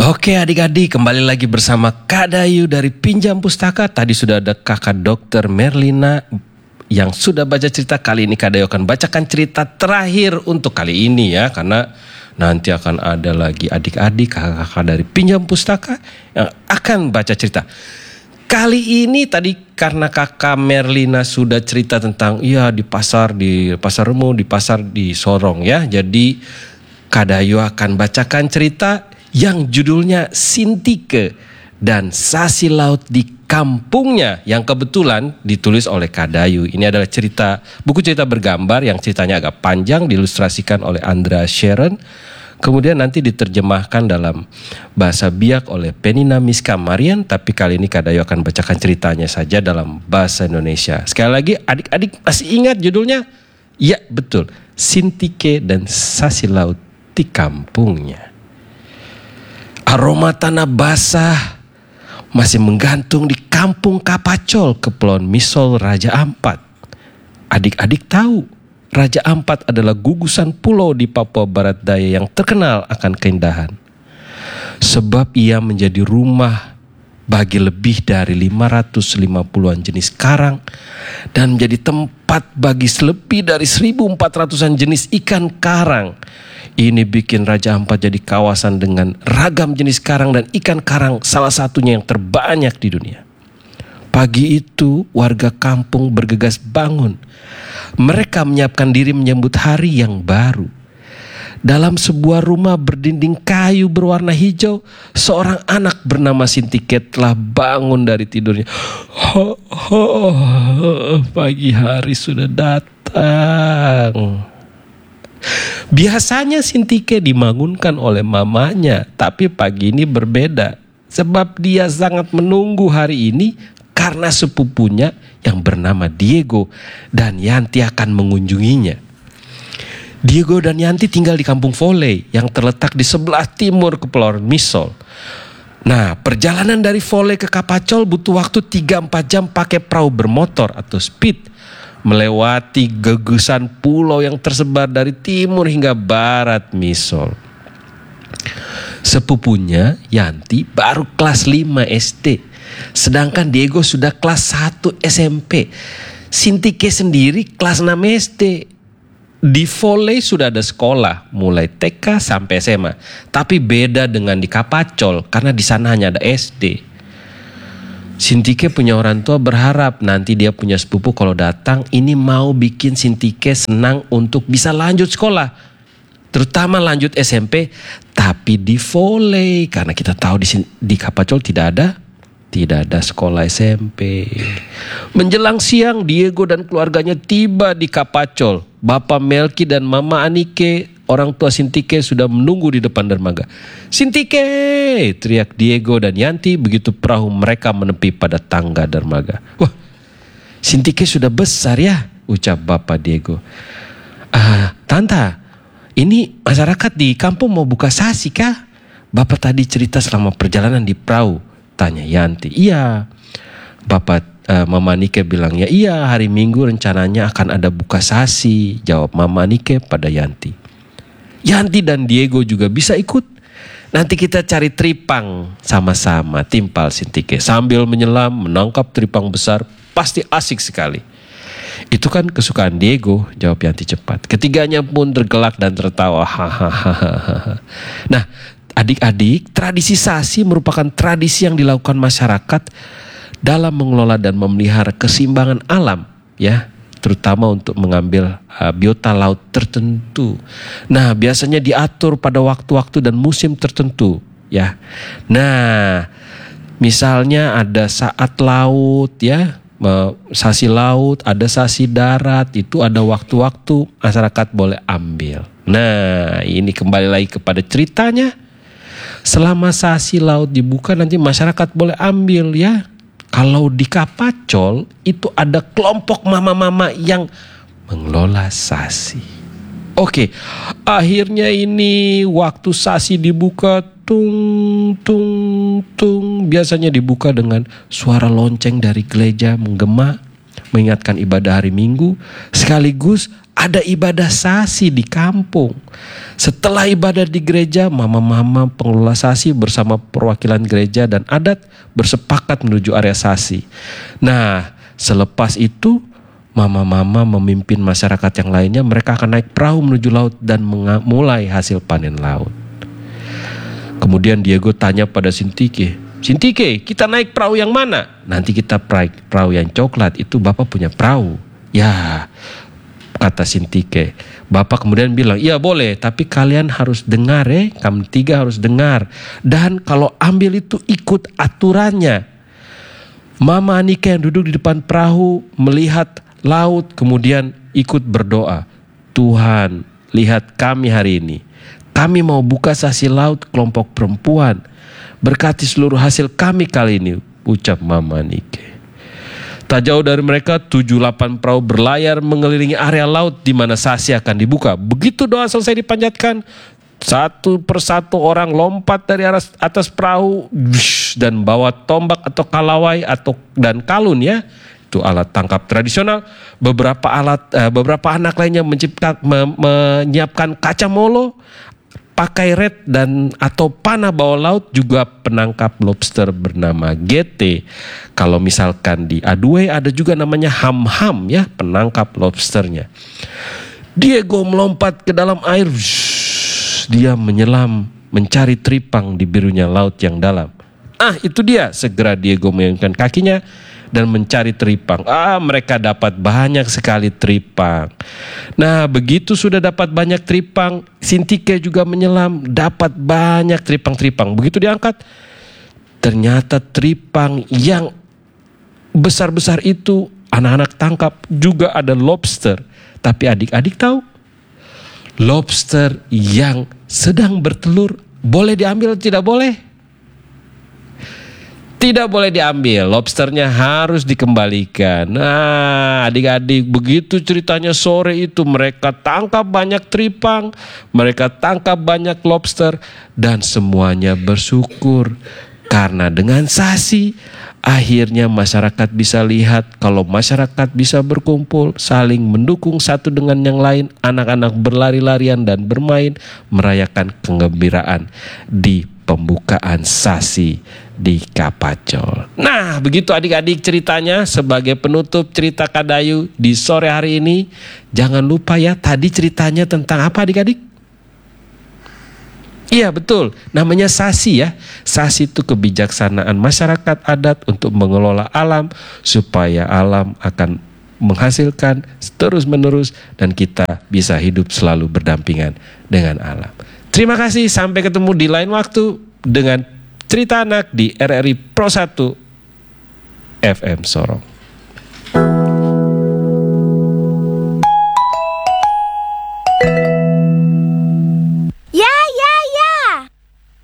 Oke adik-adik, kembali lagi bersama Kak Dayu dari Pinjam Pustaka. Tadi sudah ada kakak dokter Merlina yang sudah baca cerita. Kali ini Kak Dayu akan bacakan cerita terakhir untuk kali ini ya, karena nanti akan ada lagi adik-adik kakak-kakak dari Pinjam Pustaka yang akan baca cerita. Kali ini tadi karena kakak Merlina sudah cerita tentang di pasar Remo, di pasar di Sorong ya. Jadi Kak Dayu akan bacakan cerita yang judulnya Sintike dan Sasi Laut di Kampungnya, yang kebetulan ditulis oleh Kak Dayu. Ini adalah buku cerita bergambar yang ceritanya agak panjang, diilustrasikan oleh Andrea Sharon. Kemudian nanti diterjemahkan dalam bahasa Biak oleh Penina Miska Marian. Tapi kali ini Kak Dayu akan bacakan ceritanya saja dalam bahasa Indonesia. Sekali lagi, adik-adik masih ingat judulnya? Ya betul, Sintike dan Sasi Laut di Kampungnya. Aroma tanah basah masih menggantung di kampung Kapacol, Kepulauan Misol, Raja Ampat. Adik-adik tahu, Raja Ampat adalah gugusan pulau di Papua Barat Daya yang terkenal akan keindahan. Sebab ia menjadi rumah bagi lebih dari 550-an jenis karang dan menjadi tempat bagi lebih dari 1.400-an jenis ikan karang. Ini bikin Raja Ampat jadi kawasan dengan ragam jenis karang dan ikan karang, salah satunya yang terbanyak di dunia. Pagi itu warga kampung bergegas bangun. Mereka menyiapkan diri menyambut hari yang baru. Dalam sebuah rumah berdinding kayu berwarna hijau, seorang anak bernama Sintike telah bangun dari tidurnya. Pagi hari sudah datang. Biasanya Sintike dibangunkan oleh mamanya, tapi pagi ini berbeda. Sebab dia sangat menunggu hari ini karena sepupunya yang bernama Diego dan Yanti akan mengunjunginya. Diego dan Yanti tinggal di kampung Foley yang terletak di sebelah timur Kepulauan Misol. Nah, perjalanan dari Foley ke Kapacol butuh waktu 3-4 jam pakai perahu bermotor atau speed, melewati gugusan pulau yang tersebar dari timur hingga barat Misol. Sepupunya Yanti baru kelas 5 SD, sedangkan Diego sudah kelas 1 SMP. Sintike sendiri kelas 6 SD. Di Foley sudah ada sekolah mulai TK sampai SMA, tapi beda dengan di Kapacol karena di sana hanya ada SD. Sintike punya orang tua berharap nanti dia punya sepupu kalau datang ini mau bikin Sintike senang untuk bisa lanjut sekolah, terutama lanjut SMP, tapi di Foley karena kita tahu di Kapacol tidak ada sekolah SMP. Menjelang siang, Diego dan keluarganya tiba di Kapacol. Bapak Melki dan Mama Anike, orang tua Sintike, sudah menunggu di depan dermaga. "Sintike!" teriak Diego dan Yanti begitu perahu mereka menepi pada tangga dermaga. "Wah, Sintike sudah besar ya," ucap Bapak Diego. Tante, ini masyarakat di kampung mau buka sasi kah? Bapak tadi cerita selama perjalanan di perahu, tanya Yanti. "Iya." Mama Nike bilang, "Iya, hari Minggu rencananya akan ada buka sasi," jawab Mama Nike pada Yanti. "Yanti dan Diego juga bisa ikut. Nanti kita cari tripang sama-sama," timpal Sintike sambil menyelam menangkap tripang besar. "Pasti asik sekali." "Itu kan kesukaan Diego," jawab Yanti cepat. Ketiganya pun tergelak dan tertawa. Nah, adik-adik, tradisi sasi merupakan tradisi yang dilakukan masyarakat dalam mengelola dan memelihara keseimbangan alam ya, terutama untuk mengambil biota laut tertentu. Nah, biasanya diatur pada waktu-waktu dan musim tertentu ya. Nah, misalnya ada saat laut ya, sasi laut, ada sasi darat, itu ada waktu-waktu masyarakat boleh ambil. Nah, ini kembali lagi kepada ceritanya. Selama sasi laut dibuka nanti masyarakat boleh ambil ya. Kalau di Kapacol itu ada kelompok mama-mama yang mengelola sasi. Oke, akhirnya ini waktu sasi dibuka, tung tung tung. Biasanya dibuka dengan suara lonceng dari gereja menggema, mengingatkan ibadah hari Minggu. Sekaligus ada ibadah sasi di kampung. Setelah ibadah di gereja, mama-mama pengelola sasi bersama perwakilan gereja dan adat bersepakat menuju area sasi. Nah, selepas itu mama-mama memimpin masyarakat yang lainnya, mereka akan naik perahu menuju laut dan mulai hasil panen laut. Kemudian Diego tanya pada Sintike, "Sintike, kita naik perahu yang mana?" "Nanti kita perahu yang coklat, itu Bapak punya perahu." "Ya," kata Sintike. Bapak kemudian bilang, "Iya boleh, tapi kalian harus dengar kamu tiga harus dengar. Dan kalau ambil itu ikut aturannya." Mama Anika yang duduk di depan perahu melihat laut kemudian ikut berdoa, "Tuhan, lihat kami hari ini. Kami mau buka sasi laut kelompok perempuan. Berkati seluruh hasil kami kali ini," ucap Mama Nike. Tak jauh dari mereka 7-8 perahu berlayar mengelilingi area laut di mana sasi akan dibuka. Begitu doa selesai dipanjatkan, satu persatu orang lompat dari atas perahu dan bawa tombak atau kalawai dan kalun ya. Itu alat tangkap tradisional. Beberapa anak lainnya menyiapkan kaca molo, pakai red dan atau panah bawah laut, juga penangkap lobster bernama GT. Kalau misalkan di Adue ada juga namanya ham-ham ya, penangkap lobsternya. Diego melompat ke dalam air. Dia menyelam mencari teripang di birunya laut yang dalam. Itu dia. Segera Diego mengayunkan kakinya dan mencari teripang. Mereka dapat banyak sekali teripang. Nah, begitu sudah dapat banyak teripang, Sintike juga menyelam, dapat banyak teripang-teripang. Begitu diangkat, ternyata teripang yang besar-besar itu anak-anak tangkap juga ada lobster. Tapi adik-adik tahu, lobster yang sedang bertelur boleh diambil atau tidak boleh? Tidak boleh diambil, lobsternya harus dikembalikan. Nah, adik-adik, begitu ceritanya sore itu mereka tangkap banyak teripang, mereka tangkap banyak lobster, dan semuanya bersyukur. Karena dengan sasi, akhirnya masyarakat bisa lihat kalau masyarakat bisa berkumpul, saling mendukung satu dengan yang lain. Anak-anak berlari-larian dan bermain, merayakan kegembiraan di pembukaan sasi di Kapacol. Nah, begitu adik-adik ceritanya sebagai penutup cerita Kadayu di sore hari ini. Jangan lupa ya, tadi ceritanya tentang apa adik-adik? Iya betul, namanya sasi ya. Sasi itu kebijaksanaan masyarakat adat untuk mengelola alam supaya alam akan menghasilkan terus-menerus dan kita bisa hidup selalu berdampingan dengan alam. Terima kasih, sampai ketemu di lain waktu dengan cerita anak di RRI Pro 1 FM Sorong.